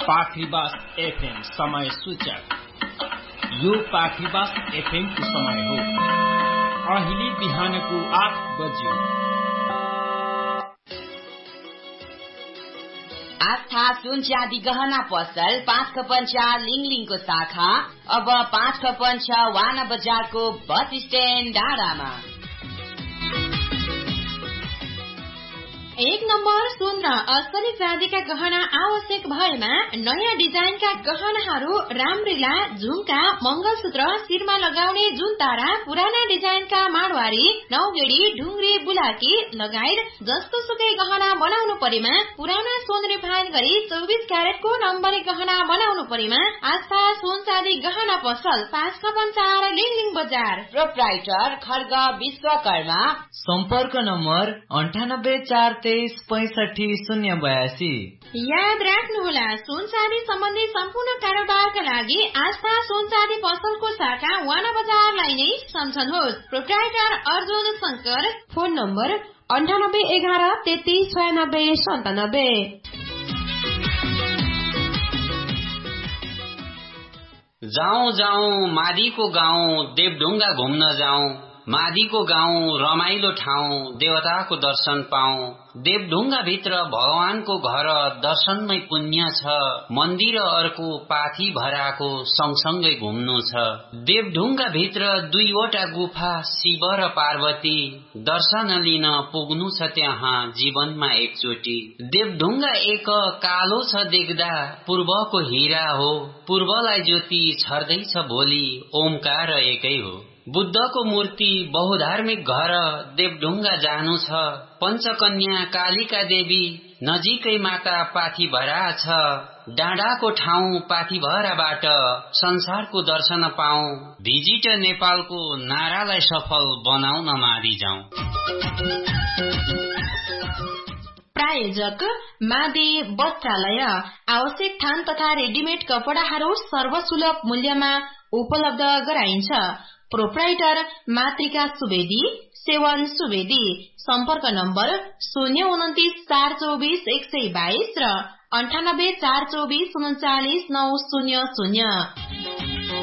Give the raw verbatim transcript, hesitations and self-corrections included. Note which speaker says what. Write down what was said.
Speaker 1: पाखरीबास FM समय सूचक। यो पाखरीबास एफएम को समय हो अहिले बिहानको आठ बज्यो।
Speaker 2: आस्था सुन चाँदी गहना पसल पाँच खपन चार लिङलिङको शाखा अब पाँच खपन छ वाना बजारको बस स्ट्यान्ड डाँडामा।
Speaker 3: एक नम्बर सुन र असली चाँदीका गहना आवश्यक भएमा नयाँ डिजाइनका गहनाहरू रामरीला, झुम्का, मंगलसूत्र, शिरमा लगाउने जुनतारा, पुराना डिजाइनका माडवारी, नौगेडी, ढुङ्ग्री, बुलाकी लगायत जस्तो सुकै गहना बनाउनु परेमा पुराना सोन रिफाइन गरी चौबिस क्यारेटको नम्बरी गहना बनाउनु परेमा आस्था सुन चाँदी गहना पसल पाँच खपन चार लिङलिङ बजार।
Speaker 2: प्रोप्राइटर खड्ग विश्वकर्मा।
Speaker 4: सम्पर्क नम्बर अन्ठानब्बे चार तेइस पैंसठी शून्य बयासी।
Speaker 3: याद राख्नुहोला, सुन चाँदी सम्बन्धी सम्पूर्ण कारोबारका लागि आस्था सुन चाँदी पसलको शाखा वाना बजारलाई नै सम्झनुहोस्। Proprietor Arjun Shankar. Phone number अन्ठानब्बे एघार तेत्तीस छयानब्बे सन्तानब्बे।
Speaker 5: जाउँ जाउँ मादीको गाउँ देवढुङ्गा घुम्न जाउँ। मादीको गाउँ रमाइलो ठाउँ देवताको दर्शन पाऊ। देवढुङ्गा भित्र भगवानको घर दर्शनमै पुण्य छ। मन्दिर अर्को पाथी भराको सँगसँगै घुम्नु छ। देवढुङ्गा भित्र दुईवटा गुफा शिव र पार्वती दर्शन लिन पुग्नु छ त्यहाँ जीवनमा एकचोटि। देवढुङ्गा एक कालो छ देख्दा पूर्वको हीरा हो। पूर्वलाई ज्योति छर्दैछ भोलि ओमकार एकै हो। बुद्धको मूर्ति बहुधार्मिक घर देवढुङ्गा जानु छ। पञ्चकन्या कालिका देवी नजिकै माता पाथीभरा छ। डाँडाको ठाउँ पाथीभराबाट संसारको दर्शन पाऊ। भिजिट नेपालको नारालाई सफल बनाउन मादी जाउँ।
Speaker 3: प्रायोजक मादी वस्त्रालय। आवश्यक थान तथा रेडिमेड कपडाहरू सर्वसुलभ मूल्यमा उपलब्ध गराइन्छ। प्रोप्राइटर मातृका सुवेदी, सेवन सुवेदी। सम्पर्क नम्बर शून्य उन्तिस चार चौबिस एक सय बाइस र अन्ठानब्बे चार चौबिस उन्चालिस नौ शून्य शून्य।